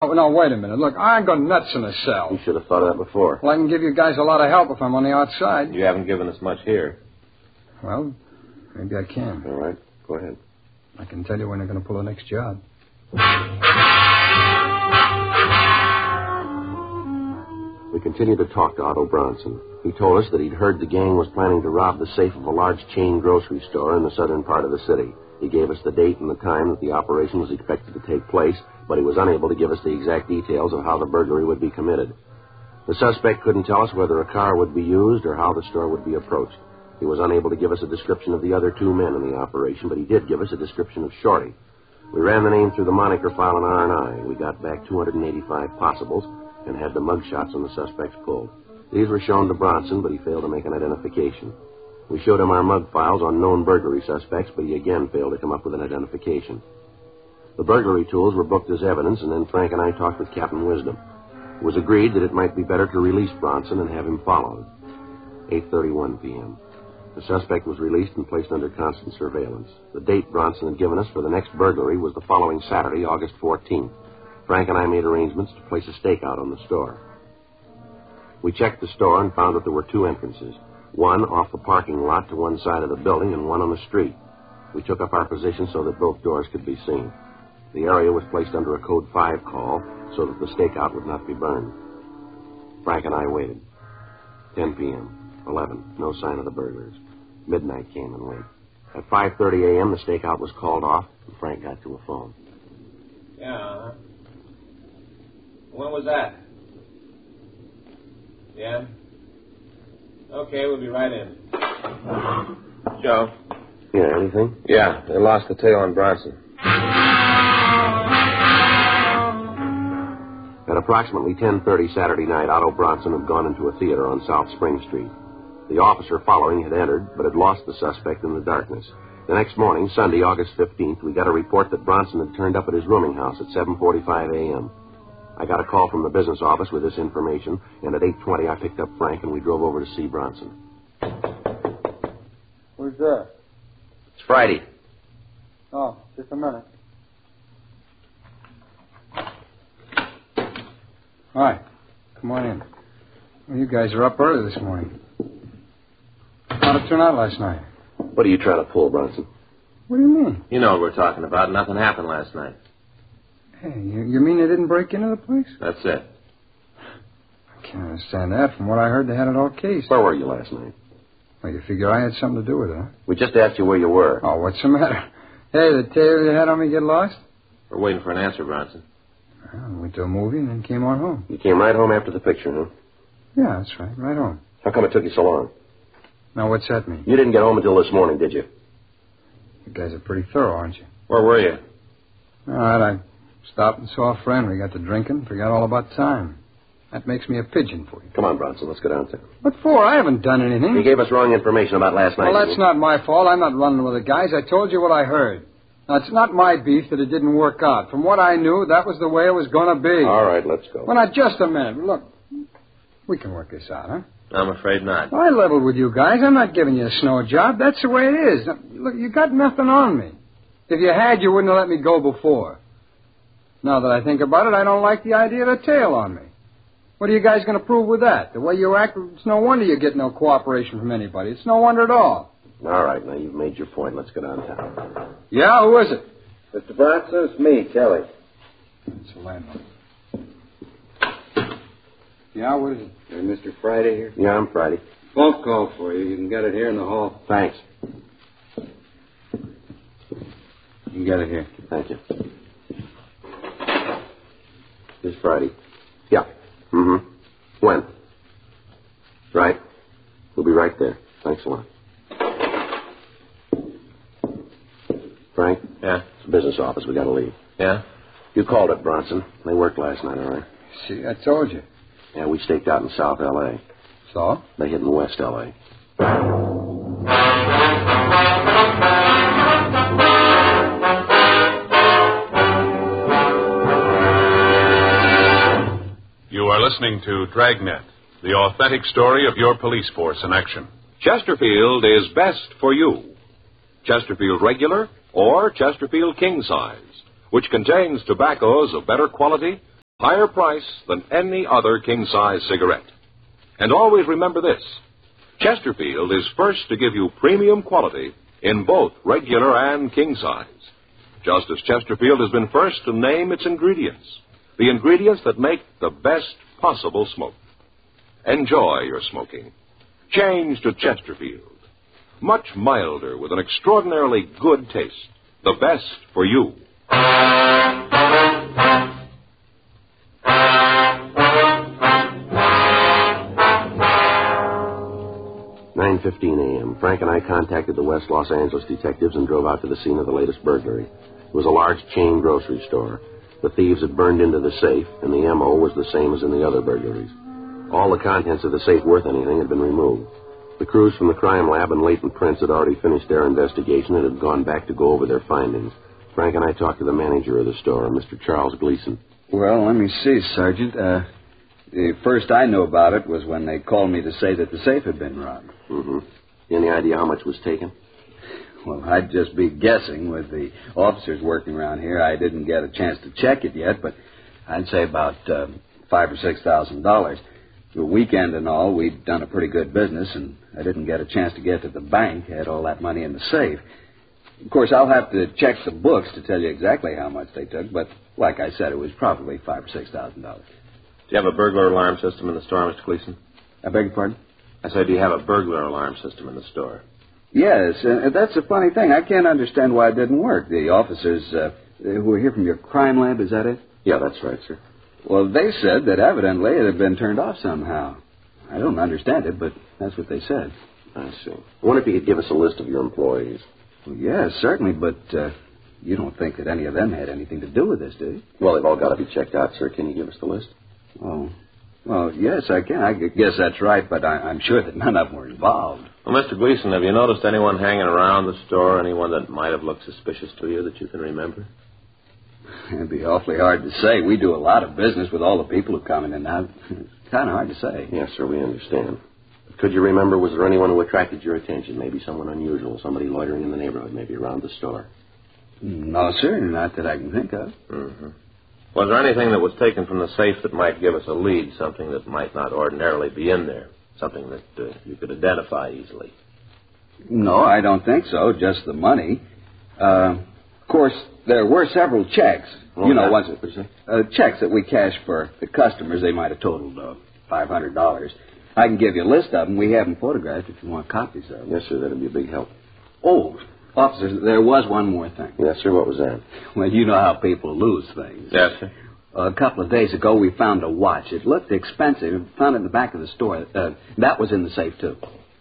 Oh, no, wait a minute. Look, I go nuts in a cell. You should have thought of that before. Well, I can give you guys a lot of help if I'm on the outside. You haven't given us much here. Well, maybe I can. All right, go ahead. I can tell you when they're going to pull the next job. We continued to talk to Otto Bronson. He told us that he'd heard the gang was planning to rob the safe of a large chain grocery store in the southern part of the city. He gave us the date and the time that the operation was expected to take place, but he was unable to give us the exact details of how the burglary would be committed. The suspect couldn't tell us whether a car would be used or how the store would be approached. He was unable to give us a description of the other two men in the operation, but he did give us a description of Shorty. We ran the name through the moniker file in R&I. We got back 285 possibles and had the mug shots on the suspects pulled. These were shown to Bronson, but he failed to make an identification. We showed him our mug files on known burglary suspects, but he again failed to come up with an identification. The burglary tools were booked as evidence, and then Frank and I talked with Captain Wisdom. It was agreed that it might be better to release Bronson and have him followed. 8:31 p.m. The suspect was released and placed under constant surveillance. The date Bronson had given us for the next burglary was the following Saturday, August 14th. Frank and I made arrangements to place a stakeout on the store. We checked the store and found that there were two entrances, one off the parking lot to one side of the building and one on the street. We took up our position so that both doors could be seen. The area was placed under a Code 5 call so that the stakeout would not be burned. Frank and I waited. 10 p.m., 11, no sign of the burglars. Midnight came and went. At 5:30 a.m., the stakeout was called off, and Frank got to a phone. Yeah, when was that? Yeah? Okay, we'll be right in. Joe? Yeah, anything? Yeah, they lost the tail on Bronson. At approximately 10:30 Saturday night, Otto Bronson had gone into a theater on South Spring Street. The officer following had entered, but had lost the suspect in the darkness. The next morning, Sunday, August 15th, we got a report that Bronson had turned up at his rooming house at 7:45 a.m. I got a call from the business office with this information, and at 8:20 I picked up Frank and we drove over to see Bronson. Who's there? It's Friday. Oh, just a minute. Hi. Come on in. Well, you guys are up early this morning. How'd it turn out last night? What are you trying to pull, Bronson? What do you mean? You know what we're talking about. Nothing happened last night. Hey, you mean they didn't break into the place? That's it. I can't understand that. From what I heard, they had it all cased. Where were you last night? Well, you figure I had something to do with it, huh? We just asked you where you were. Oh, what's the matter? Hey, the tail you had on me get lost? We're waiting for an answer, Bronson. Well, I went to a movie and then came on home. You came right home after the picture, huh? Yeah, that's right. Right home. How come it took you so long? Now, what's that mean? You didn't get home until this morning, did you? You guys are pretty thorough, aren't you? Where were you? All right, I stopped and saw a friend. We got to drinking, forgot all about time. That makes me a pigeon for you. Come on, Bronson, let's go downstairs. What for? I haven't done anything. You gave us wrong information about last night. Well, that's not my fault. I'm not running with the guys. I told you what I heard. Now, it's not my beef that it didn't work out. From what I knew, that was the way it was going to be. All right, let's go. Well, now, just a minute. Look, we can work this out, huh? I'm afraid not. I leveled with you guys. I'm not giving you a snow job. That's the way it is. Now, look, you got nothing on me. If you had, you wouldn't have let me go before. Now that I think about it, I don't like the idea of a tail on me. What are you guys going to prove with that? The way you act, it's no wonder you get no cooperation from anybody. It's no wonder at all. All right, now you've made your point. Let's go downtown. Yeah, who is it? Mr. Bronson, it's me, Kelly. It's the landlord. Yeah, what is it? Mr. Friday here? Yeah, I'm Friday. Phone call for you. You can get it here in the hall. Thanks. You can get it here. Thank you. This Friday. Yeah. Mm-hmm. When? Right. We'll be right there. Thanks a lot. Frank? Yeah? It's a business office. We gotta leave. Yeah? You called it, Bronson. They worked last night, all right? See, I told you. Yeah, we staked out in South L.A. So? They hit in West L.A. You are listening to Dragnet, the authentic story of your police force in action. Chesterfield is best for you. Chesterfield Regular or Chesterfield King Size, which contains tobaccos of better quality Higher price than any other king-size cigarette. And always remember this. Chesterfield is first to give you premium quality in both regular and king-size. Just as Chesterfield has been first to name its ingredients. The ingredients that make the best possible smoke. Enjoy your smoking. Change to Chesterfield. Much milder with an extraordinarily good taste. The best for you. 9:15 a.m. Frank and I contacted the West Los Angeles detectives and drove out to the scene of the latest burglary. It was a large chain grocery store. The thieves had burned into the safe, and the M.O. was the same as in the other burglaries. All the contents of the safe worth anything had been removed. The crews from the crime lab and Leighton Prince had already finished their investigation and had gone back to go over their findings. Frank and I talked to the manager of the store, Mr. Charles Gleason. Well, let me see, Sergeant. The first I knew about it was when they called me to say that the safe had been robbed. Mm-hmm. Any idea how much was taken? Well, I'd just be guessing with the officers working around here. I didn't get a chance to check it yet, but I'd say about $5,000 or $6,000. The weekend and all, we'd done a pretty good business, and I didn't get a chance to get to the bank. I had all that money in the safe. Of course, I'll have to check the books to tell you exactly how much they took, but like I said, it was probably $5,000 or $6,000. Do you have a burglar alarm system in the store, Mr. Gleason? I beg your pardon? I said, do you have a burglar alarm system in the store? Yes, and that's a funny thing. I can't understand why it didn't work. The officers who were here from your crime lab, is that it? Yeah, that's right, sir. Well, they said that evidently it had been turned off somehow. I don't understand it, but that's what they said. I see. I wonder if you could give us a list of your employees. Well, yes, certainly, but you don't think that any of them had anything to do with this, do you? Well, they've all got to be checked out, sir. Can you give us the list? Oh. Well, yes, I can. I guess that's right, but I'm sure that none of them were involved. Well, Mr. Gleason, have you noticed anyone hanging around the store, anyone that might have looked suspicious to you that you can remember? It'd be awfully hard to say. We do a lot of business with all the people who come in and out. It's kind of hard to say. Yes, sir, we understand. Could you remember, was there anyone who attracted your attention? Maybe someone unusual, somebody loitering in the neighborhood, maybe around the store? No, sir, not that I can think of. Mm-hmm. Was there anything that was taken from the safe that might give us a lead, something that might not ordinarily be in there, something that you could identify easily? No, I don't think so, just the money. Of course, there were several checks. Checks that we cashed for the customers. They might have totaled $500. I can give you a list of them. We have them photographed if you want copies of them. Yes, sir, that'd be a big help. Oh, officers, there was one more thing. Yes, sir, what was that? Well, you know how people lose things. Yes, sir. A couple of days ago, we found a watch. It looked expensive. We found it in the back of the store. That was in the safe, too.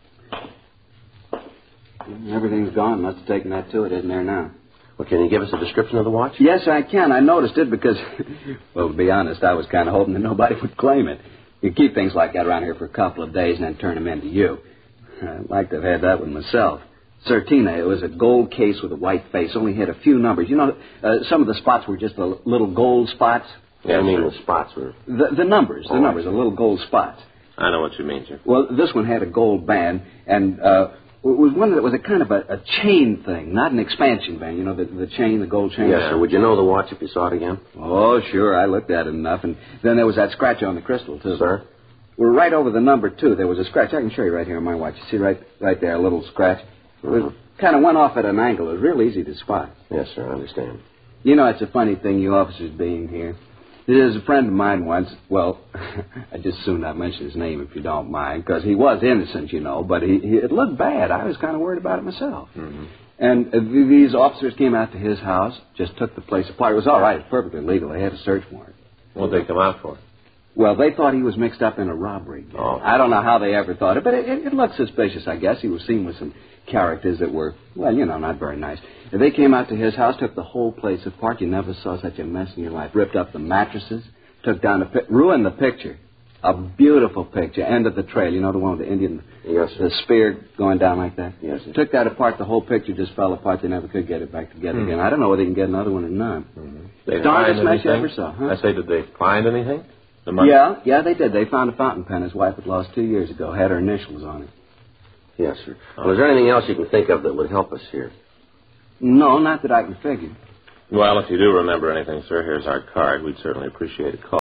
Everything's gone. Must have taken that, too. It isn't there now. Well, can you give us a description of the watch? Yes, I can. I noticed it because, well, to be honest, I was kind of hoping that nobody would claim it. You keep things like that around here for a couple of days and then turn them in to you. I'd like to have had that one myself. Certina, it was a gold case with a white face, only had a few numbers. You know, some of the spots were just the little gold spots. Yeah, I mean the spots were... The numbers, the little gold spots. I know what you mean, sir. Well, this one had a gold band, and it was one that was a kind of a chain thing, not an expansion band. You know, the chain, the gold chain? Yes, sir. Would you know the watch if you saw it again? Oh, sure. I looked at it enough, and then there was that scratch on the crystal, too. Sir? We're right over the number, too. There was a scratch. I can show you right here on my watch. You see right there, a little scratch? It kind of went off at an angle. It was real easy to spot. Yes, sir, I understand. You know, it's a funny thing, you officers being here. There's a friend of mine once. Well, I'd just soon not mention his name if you don't mind, because he was innocent, you know, but it looked bad. I was kind of worried about it myself. Mm-hmm. And these officers came out to his house, just took the place apart. It was all right. It was perfectly legal. They had a search warrant. What did they come out for? Well, they thought he was mixed up in a robbery. Oh. I don't know how they ever thought it, but it looked suspicious, I guess. He was seen with some characters that were, well, you know, not very nice. They came out to his house, took the whole place apart. You never saw such a mess in your life. Ripped up the mattresses, took down ruined the picture. A beautiful picture. End of the trail. You know the one with the Indian, yes, the spear going down like that? Yes, sir. Took that apart. The whole picture just fell apart. They never could get it back together again. I don't know whether they can get another one or not. They darndest mess you ever saw, huh? I say, did they find anything? The money? Yeah, they did. They found a fountain pen his wife had lost 2 years ago. Had her initials on it. Yes, sir. Well, is there anything else you can think of that would help us here? No, not that I can figure. Well, if you do remember anything, sir, here's our card. We'd certainly appreciate a call.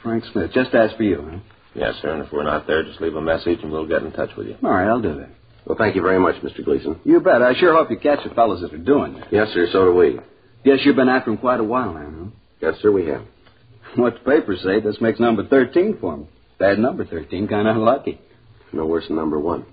Frank Smith. Just ask for you, huh? Yes, sir, and if we're not there, just leave a message and we'll get in touch with you. All right, I'll do that. Well, thank you very much, Mr. Gleason. You bet. I sure hope you catch the fellows that are doing it. Yes, sir, so do we. Guess you've been after him quite a while now, huh? Yes, sir, we have. What the papers say, this makes number 13 for me. Bad number 13, kind of unlucky. No worse than number 1.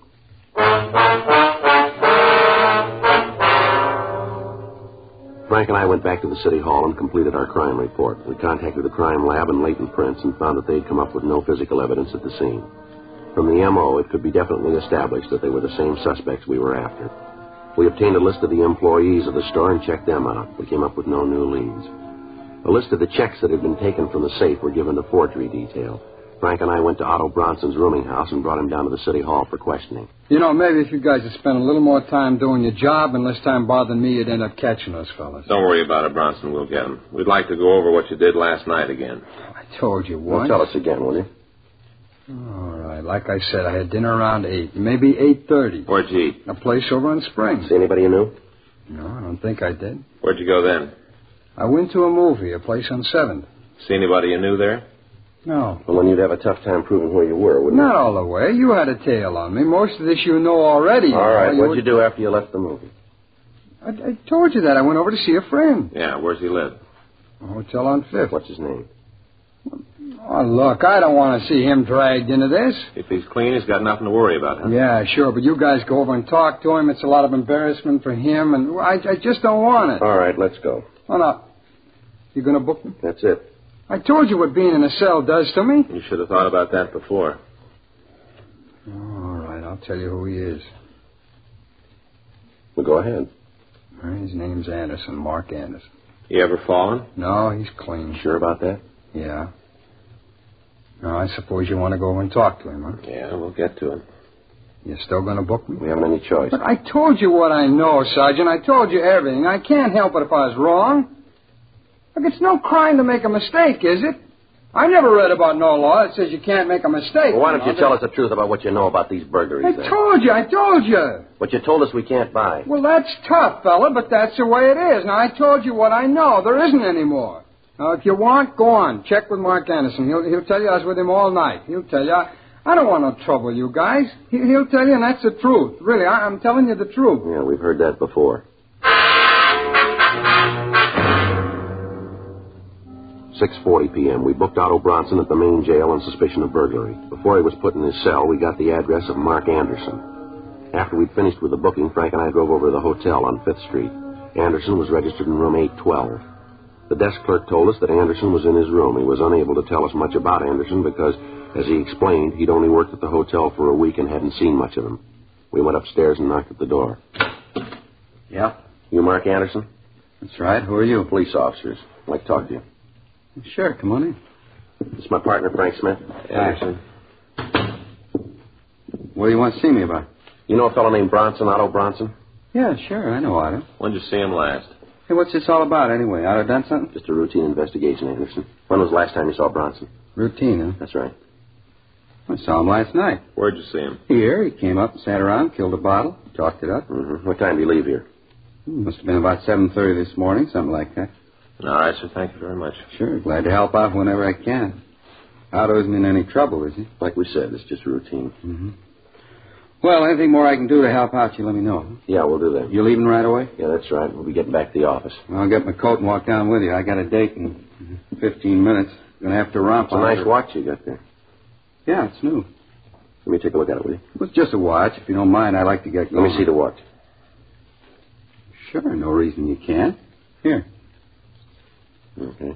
Frank and I went back to the city hall and completed our crime report. We contacted the crime lab and latent prints and found that they'd come up with no physical evidence at the scene. From the M.O., it could be definitely established that they were the same suspects we were after. We obtained a list of the employees of the store and checked them out. We came up with no new leads. A list of the checks that had been taken from the safe were given to forgery detail. Frank and I went to Otto Bronson's rooming house and brought him down to the city hall for questioning. You know, maybe if you guys had spent a little more time doing your job and less time bothering me, you'd end up catching those fellas. Don't worry about it, Bronson. We'll get them. We'd like to go over what you did last night again. I told you Well, once. tell us again, will you? All right. Like I said, I had dinner around 8, maybe 8:30. Where'd you eat? A place over on Spring. See anybody you knew? No, I don't think I did. Where'd you go then? I went to a movie, a place on 7th. See anybody you knew there? No. Well, then you'd have a tough time proving where you were, wouldn't Not all the way. You had a tail on me. Most of this you know already. you? All right, You what'd you do after you left the movie? I told you that. I went over to see a friend. Yeah, where's he live? A hotel on 5th. What's his name? Oh, look, I don't want to see him dragged into this. If he's clean, he's got nothing to worry about, huh? Yeah, sure, but you guys go over and talk to him. It's a lot of embarrassment for him, and I just don't want it. All right, let's go. Oh, no. You going to book me? That's it. I told you what being in a cell does to me. You should have thought about that before. All right, I'll tell you who he is. Well, go ahead. His name's Anderson, Mark Anderson. You ever fallen? No, he's clean. Sure about that? Yeah. Now, I suppose you want to go over and talk to him, huh? Yeah, we'll get to him. You still going to book me? We haven't any choice. But I told you what I know, Sergeant. I told you everything. I can't help it if I was wrong. Look, it's no crime to make a mistake, is it? I never read about no law that says you can't make a mistake. Well, why don't you tell us the truth about what you know about these burglaries, I then? told you. But you told us we can't buy. Well, that's tough, fella, but that's the way it is. Now, I told you what I know. There isn't any more. Now, if you want, go on. Check with Mark Anderson. He'll tell you I was with him all night. He'll tell you. I don't want no trouble, you guys. He'll tell you, and that's the truth. Really, I'm telling you the truth. Yeah, we've heard that before. 6:40 p.m. We booked Otto Bronson at the main jail on suspicion of burglary. Before he was put in his cell, we got the address of Mark Anderson. After we'd finished with the booking, Frank and I drove over to the hotel on 5th Street. Anderson was registered in room 812. The desk clerk told us that Anderson was in his room. He was unable to tell us much about Anderson because, as he explained, he'd only worked at the hotel for a week and hadn't seen much of him. We went upstairs and knocked at the door. Yeah, You Mark Anderson? that's right. Who are you? Police officers. I'd like to talk to you. Sure, come on in. This is my partner, Frank Smith. Anderson. What do you want to see me about? You know a fellow named Bronson, Otto Bronson? Yeah, sure, I know Otto. When'd you see him last? Hey, what's this all about anyway? Otto done something? Just a routine investigation, Anderson. When was the last time you saw Bronson? Routine, huh? That's right. I saw him last night. Where'd you see him? Here, he came up and sat around, killed a bottle, talked it up. Mm-hmm. What time did you leave here? Must have been about 7:30 this morning, something like that. All right, sir. Thank you very much. Sure, glad to help out whenever I can. Otto isn't in any trouble, is he? Like we said, it's just routine. Mm-hmm. Well, anything more I can do to help out, you let me know. Yeah, we'll do that. You leaving right away? Yeah, that's right. We'll be getting back to the office. I'll get my coat and walk down with you. I got a date in 15 minutes. Gonna have to romp It's a on nice it. watch you got there. Yeah, it's new. Let me take a look at it, will you? Well, it's just a watch. If you don't mind, I'd like to get going. Let me see the watch. Sure, no reason you can't. Here. Okay.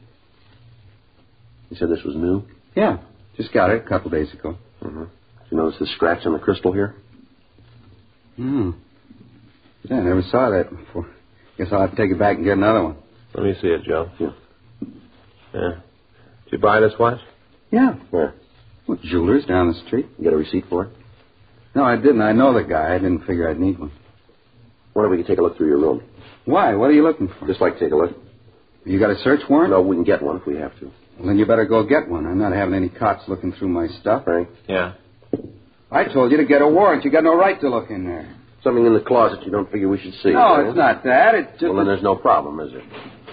You said this was new? Yeah, just got it a couple days ago. Mm-hmm. Did you notice the scratch on the crystal here? Hmm. Yeah, I never saw that before. Guess I'll have to take it back and get another one. Let me see it, Joe. Yeah. Yeah. Did you buy this watch? Yeah. Where? Well, jeweler's down the street. You get a receipt for it? No, I didn't. I know the guy. I didn't figure I'd need one. Wonder if we could take a look through your room. Why? What are you looking for? Just like to take a look. You got a search warrant? No, we can get one if we have to. Well, then you better go get one. I'm not having any cops looking through my stuff. Frank? Yeah. I told you to get a warrant. You got no right to look in there. Something in the closet you don't figure we should see. No, huh? it's not that. It's just... Well, then there's no problem, is there?